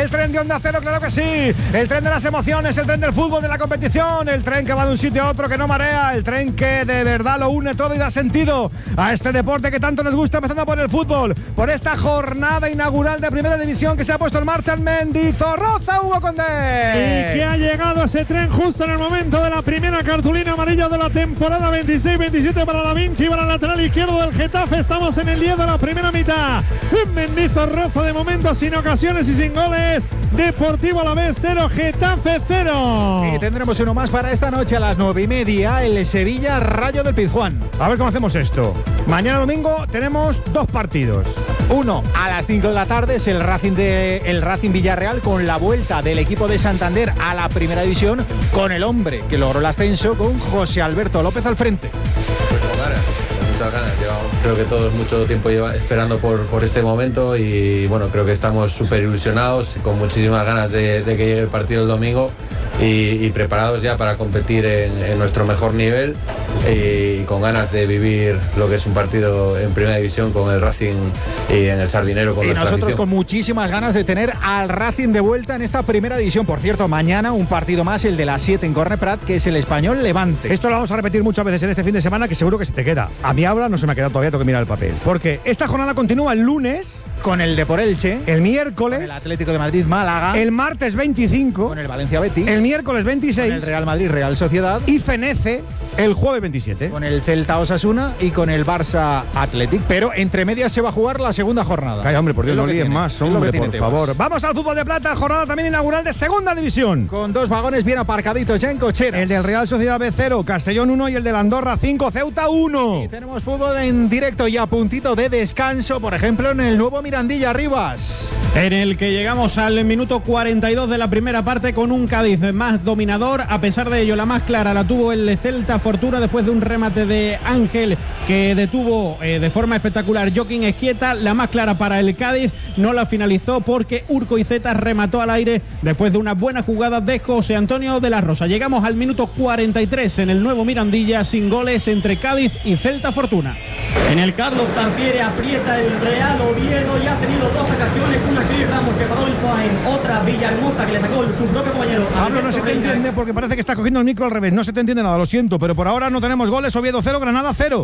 El tren de Onda Cero, claro que sí. El tren de las emociones, el tren del fútbol, de la competición. El tren que va de un sitio a otro, que no marea. El tren que de verdad lo une todo y da sentido a este deporte que tanto nos gusta, empezando por el fútbol. Por esta jornada inaugural de Primera División que se ha puesto en marcha en Mendizorroza, Hugo Condé. Y que ha llegado ese tren justo en el momento de la primera cartulina amarilla de la temporada 26-27 para la Vinci, para el lateral izquierdo del Getafe. Estamos en el 10 de la primera mitad. En Mendizorroza de momento sin ocasiones y sin goles. Deportivo Alavés 0, Getafe 0. Y tendremos uno más para esta noche a las 9:30, el Sevilla Rayo del Pizjuán. A ver cómo hacemos esto. Mañana domingo tenemos 2 partidos. Uno a las 5 de la tarde es el Racing Villarreal, con la vuelta del equipo de Santander a la Primera División, con el hombre que logró el ascenso, con José Alberto López al frente. Pues con ganas, con muchas ganas. Creo que todos mucho tiempo esperando por este momento y bueno, creo que estamos súper ilusionados, con muchísimas ganas de que llegue el partido el domingo y preparados ya para competir en nuestro mejor nivel y con ganas de vivir lo que es un partido en Primera División con el Racing y en el Sardinero con y nuestra nosotros afición. Con muchísimas ganas de tener al Racing de vuelta en esta Primera División. Por cierto, mañana un partido más, el de las 7 en Corne Prat, que es el Español Levante. Esto lo vamos a repetir muchas veces en este fin de semana, que seguro que se te queda. A mí ahora no se me ha quedado todavía, tengo que mirar el papel. Porque esta jornada continúa el lunes, con el Depor Elche, el miércoles, con el Atlético de Madrid Málaga, el martes 25, con el Valencia Betis, el miércoles 26, con el Real Madrid Real Sociedad y Fenece el jueves 27. Con el Celta Osasuna y con el Barça Athletic. Pero entre medias se va a jugar la segunda jornada. Calla, hombre, por Dios, no líes más, hombre, por favor. Vamos al fútbol de plata, jornada también inaugural de Segunda División. Con 2 vagones bien aparcaditos ya en cocheras. El del Real Sociedad B 0, Castellón 1 y el del Andorra 5, Ceuta 1. Y tenemos fútbol en directo y a puntito de descanso, por ejemplo, en el nuevo Mirandilla Rivas, en el que llegamos al minuto 42 de la primera parte con un Cádiz más dominador. A pesar de ello, la más clara la tuvo el Celta Fortuna después de un remate de Ángel que detuvo de forma espectacular Joaquín Esquieta. La más clara para el Cádiz no la finalizó porque Urco Iceta remató al aire después de una buena jugada de José Antonio de la Rosa. Llegamos al minuto 43 en el nuevo Mirandilla, sin goles entre Cádiz y Celta Fortuna. En el Carlos Tartiere aprieta el Real Oviedo y ha tenido 2 ocasiones, una Cris Ramos que paró el Zain, otra Villahermosa que le sacó su propio compañero. Pablo, no se te entiende porque parece que está cogiendo el micro al revés, no se te entiende nada, lo siento, pero por ahora no tenemos goles. Oviedo 0, Granada 0.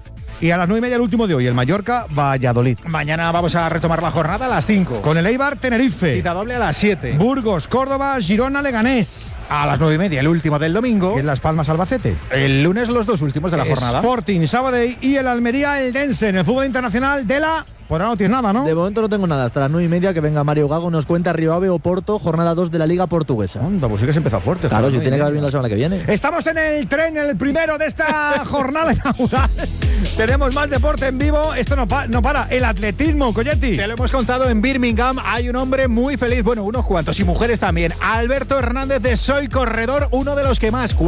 Y a las 9:30 el último de hoy, el Mallorca Valladolid. Mañana vamos a retomar la jornada a las 5. Con el Eibar Tenerife. Cita doble a las 7. Burgos, Córdoba, Girona, Leganés. A las 9:30 el último del domingo. Y en Las Palmas, Albacete. El lunes los 2 últimos de la jornada. Sporting, Sabadell y el Almería, el Dense. En el fútbol internacional de la... Por ahora no tienes nada, ¿no? De momento no tengo nada. Hasta las 9:30 que venga Mario Gago, nos cuenta Río Ave Oporto, jornada 2 de la Liga Portuguesa. Anda, pues sí que se empezó fuerte. Claro, si tiene que haber bien la semana que viene. Estamos en el tren, el primero de esta jornada inaugural. Tenemos más deporte en vivo. Esto no para. El atletismo, Colletti. Te lo hemos contado en Birmingham. Hay un hombre muy feliz, bueno, unos cuantos, y mujeres también. Alberto Hernández de Soy Corredor, uno de los que más.